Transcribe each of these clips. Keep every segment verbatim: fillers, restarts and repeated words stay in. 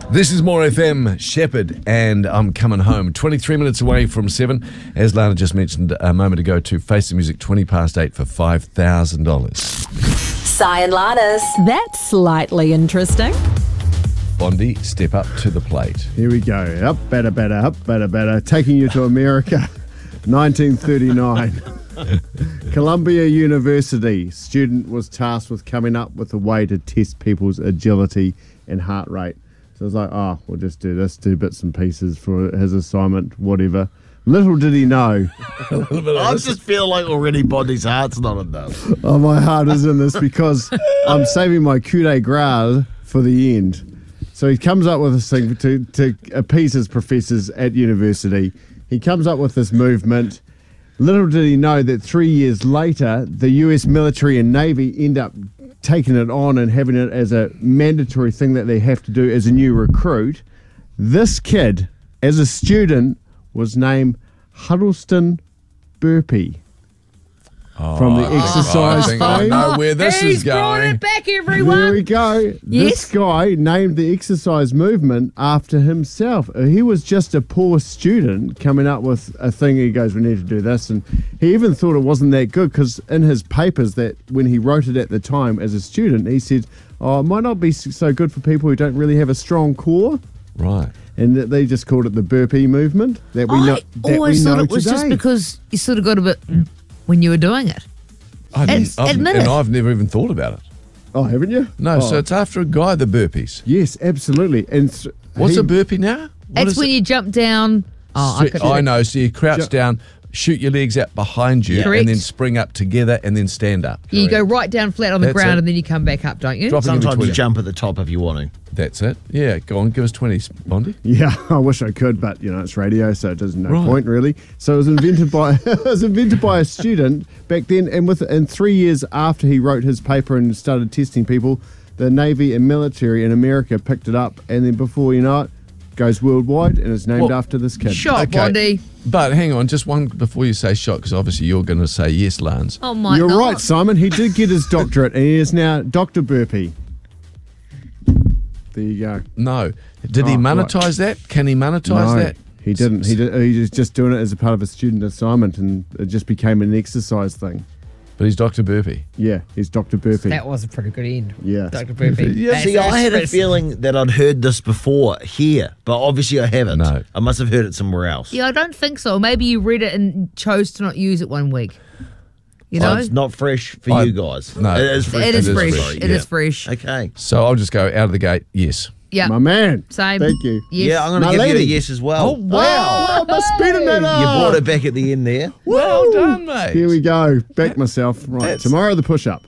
This is More F M, Shepherd, and I'm coming home. twenty-three minutes away from seven. As Lana just mentioned a moment ago, to Face the Music, twenty past eight for five thousand dollars. Si and Lana's. That's slightly interesting. Bondi, step up to the plate. Here we go. Up, better, better, up, better, better. Taking you to America, nineteen thirty-nine. Columbia University student was tasked with coming up with a way to test people's agility and heart rate. So I was like, oh, we'll just do this, do bits and pieces for his assignment, whatever. Little did he know. I just feel like already Bondi's heart's not enough. Oh, my heart is in this because I'm saving my coup de grace for the end. So he comes up with this thing to, to appease his professors at university. He comes up with this movement. Little did he know that three years later, the U S military and Navy end up taking it on and having it as a mandatory thing that they have to do as a new recruit. This kid, as a student, was named Huddleston Burpee. Oh, from the exercise I think I fame. know where this He's is going. brought it back, everyone. There we go. Yes. This guy named the exercise movement after himself. He was just a poor student coming up with a thing. He goes, we need to do this. And he even thought it wasn't that good because in his papers that when he wrote it at the time as a student, he said, oh, it might not be so good for people who don't really have a strong core. Right. And that they just called it the burpee movement. That we I know, that always we thought know it was today. just because you sort of got a bit when you were doing it. I didn't- Ad- I've- admit and it. I've never even thought about it. Oh, haven't you? No, Oh. so it's after a guy, the burpees. Yes, absolutely. And th- What's he- a burpee now? What It's is when it? you jump down. Oh, I, could, I know. So you crouch Ju- down, shoot your legs out behind you, Correct. and then spring up together, and then stand up. you go right down flat on the That's ground it. and then you come back up, don't you? Drop it in Sometimes between. you jump at the top if you want to. That's it. Yeah, go on, give us twenty, Bondi. Yeah, I wish I could, but you know it's radio, so it doesn't no Right. point really. So it was invented by it was invented by a student back then, and with and three years after he wrote his paper and started testing people, the Navy and military in America picked it up, and then before you know it, goes worldwide and is named Well, after this kid. Shot, Bondi. But hang on, just one before you say shot, because obviously you're going to say yes, Lance. Oh my You're God. right, Simon. He did get his doctorate, and he is now Doctor Burpee. There you go. No. Did he Oh, monetize that? Can he monetize No, that? he didn't. He did. He was just doing it as a part of a student assignment, and it just became an exercise thing. But he's Doctor Burpee. Yeah, he's Doctor Burpee. That was a pretty good end. Yeah. Doctor Burpee. Yeah, That's See, I had a expressive. feeling that I'd heard this before here, but obviously I haven't. No. I must have heard it somewhere else. Yeah, I don't think so. Maybe you read it and chose to not use it one week. You Oh, know? it's not fresh for I- you guys. no. It is fresh. It is It is fresh. fresh, It is yeah. fresh. Okay. So I'll just go out of the gate, yes. Yeah. My man. Same. Thank you. Yes. Yeah, I'm going My to give you lady. a yes as well. Oh, wow. Oh, my speedometer. You brought it back at the end there. Well done, mate. Here we go. Back myself. Right. That's- Tomorrow, the push-up.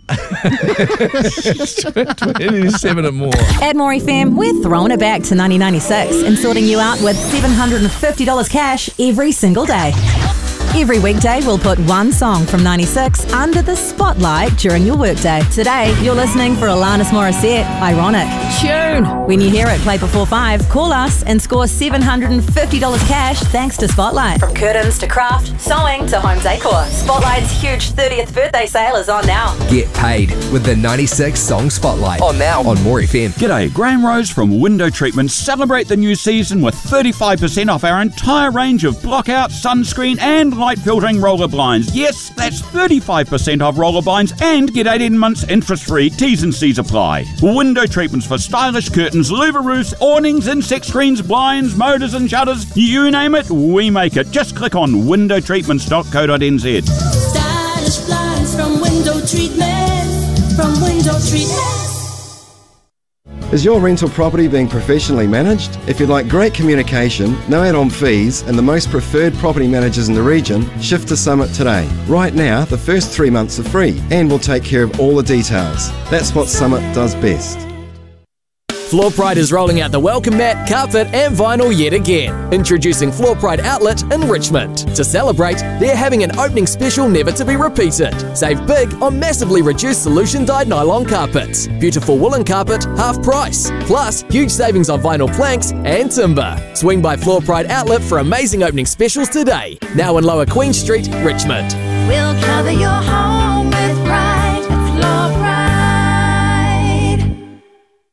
twenty-seven and more. At More F M, we're throwing it back to nineteen ninety-six and sorting you out with seven hundred fifty dollars cash every single day. Every weekday, we'll put one song from ninety-six under the spotlight during your workday. Today, you're listening for Alanis Morissette, Ironic. Tune. When you hear it play before five, call us and score seven hundred fifty dollars cash thanks to Spotlight. From curtains to craft, sewing to home decor, Spotlight's huge thirtieth birthday sale is on now. Get paid with the ninety-six Song Spotlight. On now on More F M. G'day, Graham Rose from Window Treatments. Celebrate the new season with thirty-five percent off our entire range of blockout, sunscreen and light filtering roller blinds. Yes, that's thirty-five percent off roller blinds and get eighteen months interest-free. T's and C's apply. Window Treatments for stylish curtains, louver roofs, awnings, insect screens, blinds, motors and shutters. You name it, we make it. Just click on window treatments dot co dot n z. Stylish blinds from Window Treatment, from Window Treatment. Is your rental property being professionally managed? If you'd like great communication, no add-on fees, and the most preferred property managers in the region, shift to Summit today. Right now, the first three months are free, and we'll take care of all the details. That's what Summit does best. Floor Pride is rolling out the welcome mat, carpet and vinyl yet again. Introducing Floor Pride Outlet in Richmond. To celebrate, they're having an opening special never to be repeated. Save big on massively reduced solution dyed nylon carpets. Beautiful woolen carpet, half price. Plus, huge savings on vinyl planks and timber. Swing by Floor Pride Outlet for amazing opening specials today. Now in Lower Queen Street, Richmond. We'll cover your home with pride at Floor Pride.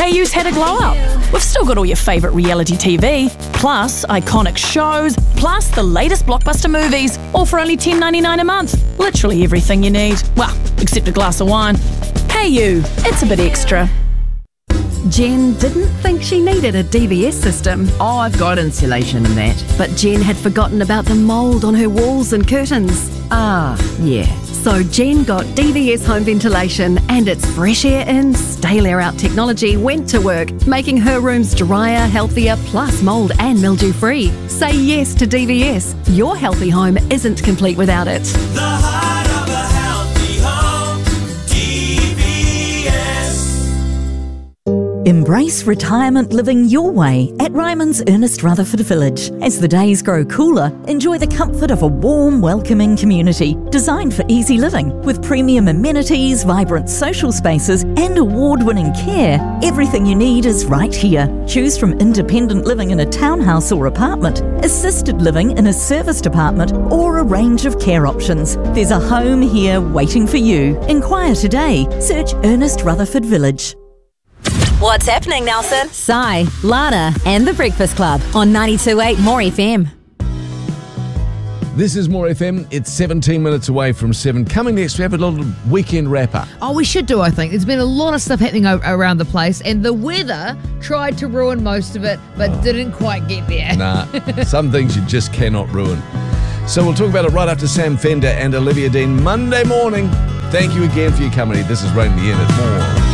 Hey You's had a glow up. We've still got all your favourite reality T V, plus iconic shows, plus the latest blockbuster movies, all for only ten dollars ninety-nine a month. Literally everything you need. Well, except a glass of wine. Hey You, it's a bit extra. Jen didn't think she needed a D V S system. Oh, I've got insulation and that. But Jen had forgotten about the mould on her walls and curtains. Ah, yeah. So Jen got D V S home ventilation, and its fresh air in, stale air out technology went to work, making her rooms drier, healthier, plus mould and mildew free. Say yes to D V S. Your healthy home isn't complete without it. The heart of a healthy home, D V S. Embrace retirement living your way at Ryman's Ernest Rutherford Village. As the days grow cooler, enjoy the comfort of a warm, welcoming community designed for easy living. With premium amenities, vibrant social spaces and award-winning care, everything you need is right here. Choose from independent living in a townhouse or apartment, assisted living in a serviced apartment, or a range of care options. There's a home here waiting for you. Inquire today. Search Ernest Rutherford Village. What's happening, Nelson? Si, Lana, and The Breakfast Club on ninety-two point eight More F M. This is More F M. It's seventeen minutes away from seven. Coming next, we have a little weekend wrap-up. Oh, we should do, I think. There's been a lot of stuff happening o- around the place, and the weather tried to ruin most of it, but oh. didn't quite get there. Nah, some things you just cannot ruin. So we'll talk about it right after Sam Fender and Olivia Dean Monday morning. Thank you again for your company. This is Raining the End at More.